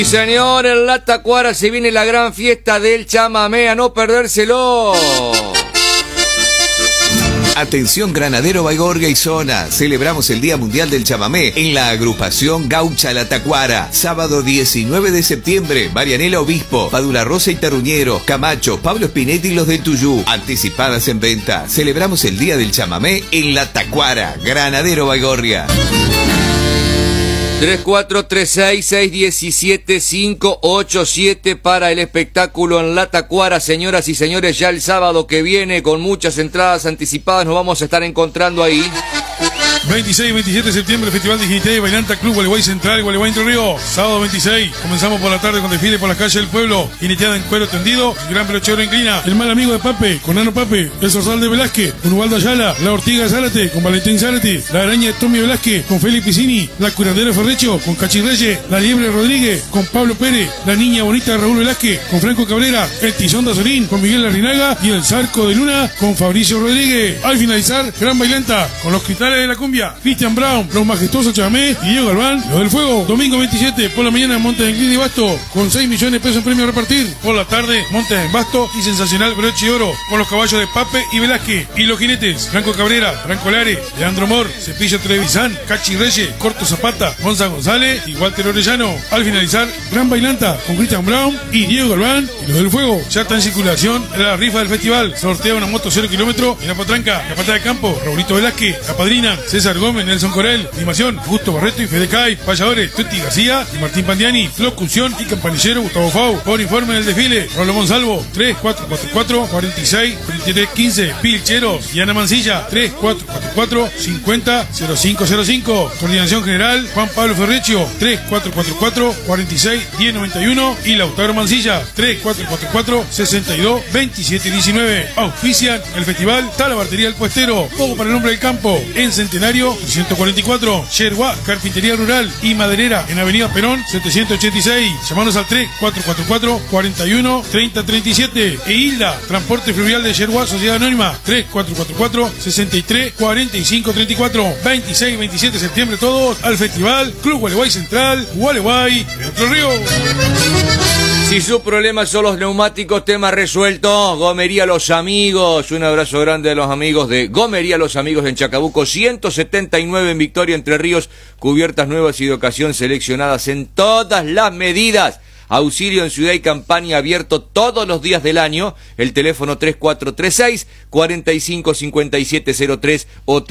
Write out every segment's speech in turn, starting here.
Sí, señor, en La Tacuara se viene la gran fiesta del chamamé, a no perdérselo. Atención Granadero Baigorria y zona, celebramos el Día Mundial del Chamamé en la agrupación Gaucha La Tacuara, sábado 19 de septiembre, Marianela Obispo, Padula Rosa y Terruñero, Camacho, Pablo Spinetti y los del Tuyú, anticipadas en venta. Celebramos el Día del Chamamé en La Tacuara, Granadero Baigorria. 3436-617-587 para el espectáculo en La Tacuara, señoras y señores, ya el sábado que viene con muchas entradas anticipadas nos vamos a estar encontrando ahí. 26 y 27 de septiembre, Festival de Jinete, Bailanta Club Gualeguay Central, Gualeguay Entre Ríos. Sábado 26, comenzamos por la tarde con desfile por las calles del pueblo, jineteada en cuero tendido, el Gran Perochero inclina, el mal amigo de Pape, con Nano Pape, el Zorzal de Velázquez, con Ubaldo Ayala, la Ortiga Zárate, con Valentín Zárate, la Araña de Tommy Velázquez, con Félix Piscini, la Curandera Ferrecho, con Cachirreyes, la Liebre Rodríguez, con Pablo Pérez, la Niña Bonita de Raúl Velázquez, con Franco Cabrera, el Tizón de Azorín, con Miguel Larrinaga y el Zarco de Luna, con Fabricio Rodríguez. Al finalizar, Gran Bailanta, con los cristales de la cumbia, Cristian Brown, los majestuosos Chamamé y Diego Galván, los del Fuego. Domingo 27 por la mañana, Montes de Inclina y Basto, con 6 millones de pesos en premio a repartir. Por la tarde, Montes en Basto y sensacional broche de oro, con los caballos de Pape y Velázquez. Y los jinetes, Franco Cabrera, Franco Lare, Leandro Mor, Cepillo Trevisan, Cachi Reyes, Corto Zapata, Gonza González y Walter Orellano. Al finalizar, Gran Bailanta, con Cristian Brown y Diego Galván y los del Fuego. Ya está en circulación la rifa del festival. Sortea una moto 0 kilómetros en la potranca, la pata de campo, Raulito Velázquez, la padrina, César Gómez, Nelson Corel, animación, Gusto Barreto y Fede Cay, payadores, Tuti García y Martín Pandiani, locución y campanillero Gustavo Fau. Por informe del desfile, Rollo Monsalvo, 3444-46-4315, Pilcheros y Ana Mancilla, 3444-500505. Coordinación general, Juan Pablo Ferrecio, 3444-46-1091 y Lautaro Mancilla, 3444-62-2719. Auspician el festival Talabartería El Puestero, Poco para el Hombre del Campo, en Centenario 144, Yerguá, Carpintería Rural y Maderera en Avenida Perón 786. Llamanos al 3444-41-3037. E Hilda, Transporte Fluvial de Yerguá, Sociedad Anónima, 3444-63-4534. 26 y 27 de septiembre todos al Festival Club Gualeguay Central, Gualeguay, Entre Ríos. Si su problema son los neumáticos, tema resuelto. Gomería Los Amigos. Un abrazo grande a los amigos de Gomería Los Amigos en Chacabuco. 179 en Victoria, Entre Ríos. Cubiertas nuevas y de ocasión seleccionadas en todas las medidas. Auxilio en Ciudad y Campaña abierto todos los días del año. El teléfono 3436-455703 o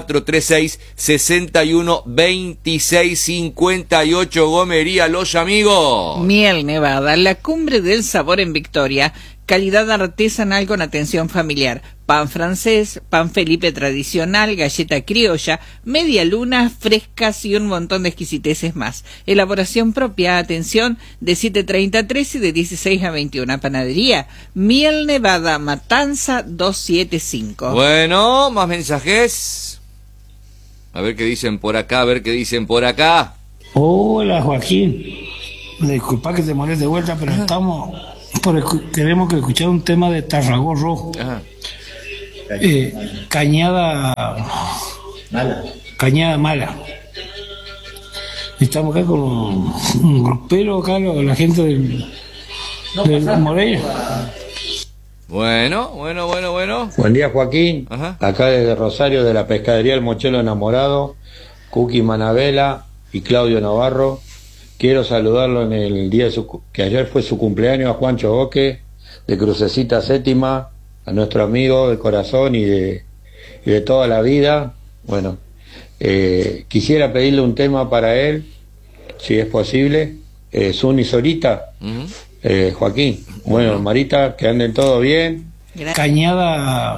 3436-612658. Gomería Los Amigos. Miel Nevada, la cumbre del sabor en Victoria. Calidad artesanal con atención familiar. Pan francés, pan Felipe tradicional, galleta criolla, media luna, frescas y un montón de exquisiteces más. Elaboración propia, atención, de 7:30 a 13 y de 16 a 21. Panadería Miel Nevada, Matanza 275. Bueno, más mensajes. A ver qué dicen por acá, a ver qué dicen por acá. Hola Joaquín, disculpa que te moleste de vuelta, pero queremos que escuchar un tema de Tarragó Rojo. Cañada Mala. Estamos acá con un grupero, acá la gente del Moreira. Bueno. Buen día, Joaquín. Ajá. Acá desde Rosario, de la pescadería El Mochelo Enamorado, Cookie Manabela y Claudio Navarro. Quiero saludarlo en el día que ayer fue su cumpleaños, a Juancho Boque, de Crucecita Séptima, a nuestro amigo de corazón y de toda la vida. Bueno, quisiera pedirle un tema para él, si es posible. Sun y Sorita. Joaquín. Bueno, Marita, que anden todo bien. Cañada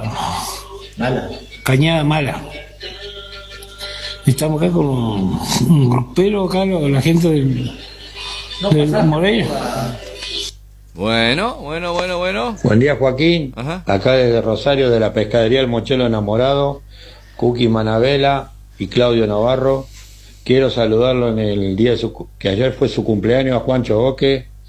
Mala. Estamos acá con un grupero, acá la gente del Moreira. Bueno. Buen día, Joaquín. Ajá. Acá desde Rosario, de la pescadería El Mochelo Enamorado, Cookie Manabela y Claudio Navarro. Quiero saludarlo en el día que ayer fue su cumpleaños, a Juancho Boque,